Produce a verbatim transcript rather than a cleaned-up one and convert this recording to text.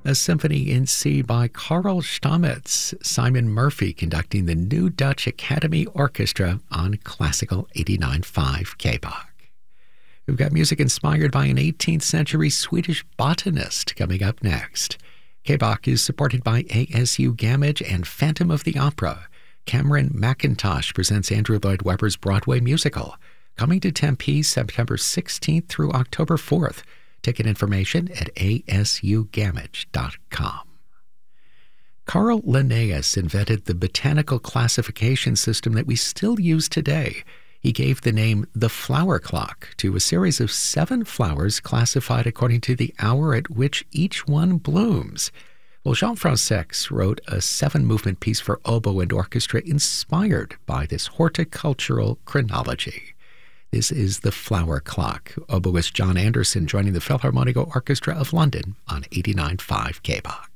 a symphony in C by Karl Stamitz, Simon Murphy conducting the New Dutch Academy Orchestra on Classical eighty-nine point five K B O C. We've got music inspired by an eighteenth century Swedish botanist coming up next. K B O C is supported by A S U Gamage and Phantom of the Opera. Cameron McIntosh presents Andrew Lloyd Webber's Broadway musical, coming to Tempe September sixteenth through October fourth. Ticket information at A S U gamage dot com. Carl Linnaeus invented the botanical classification system that we still use today. He gave the name the flower clock to a series of seven flowers classified according to the hour at which each one blooms. Well, Jean-François Sex wrote a seven-movement piece for oboe and orchestra inspired by this horticultural chronology. This is the Flower Clock. Oboist John Anderson joining the Philharmonic Orchestra of London on eighty-nine point five K B O C.